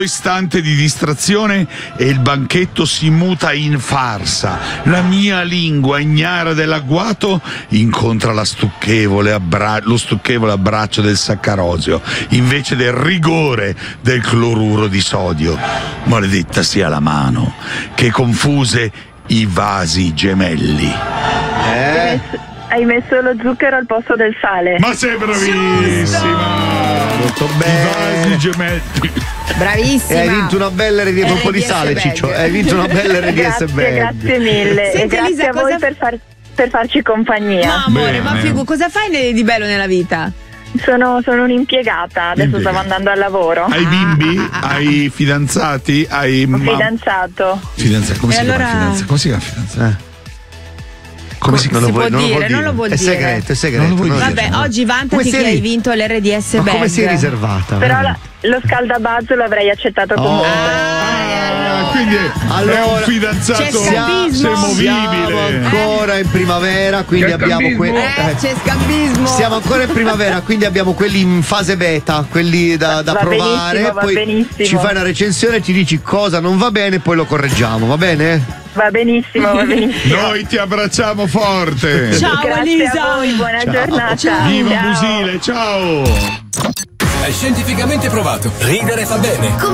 Istante di distrazione e il banchetto si muta in farsa. La mia lingua ignara dell'agguato incontra lo stucchevole abbraccio del saccarosio invece del rigore del cloruro di sodio. Maledetta sia la mano che confuse i vasi gemelli. Hai messo lo zucchero al posto del sale. Ma sei bravissima! Molto I bene. vasi gemelli. Bravissima. E hai vinto una bella RDS, un po' di RDS sale, bag. Ciccio. Hai vinto una bella RDS bag. Grazie mille. Senti, e grazie Elisa, a voi per farci compagnia. No, amore, ma Bene. cosa fai di bello nella vita? Sono un'impiegata, adesso stavo andando al lavoro. Hai bimbi? Hai fidanzati? Hai Un fidanzato. Fidanzato, come E si chiama allora- fidanzato? Come si chiama fidanzato? Come si Non chiama? lo può dire, non lo vuol È dire. segreto, è segreto. Non lo vuoi non lo dire. Vabbè, diciamo. oggi Come vantati sei che hai ri- vinto l'RDS Ma bag. come sei riservata? Però veramente? lo scaldabazzo l'avrei accettato comunque. Quindi è Allora, un fidanzato c'è scambismo. Siamo semovibile. ancora in primavera, quindi abbiamo C'è scambismo. siamo ancora in primavera, quindi abbiamo quelli in fase beta, quelli da Va provare. benissimo, va Poi benissimo. ci fai una recensione, ci dici cosa non va bene, poi lo correggiamo, va bene? Va benissimo, va benissimo. Noi ti abbracciamo forte. Ciao Grazie Elisa. a voi, buona giornata. Ciao. Viva Ciao. Busile, ciao. È scientificamente provato. Ridere fa bene.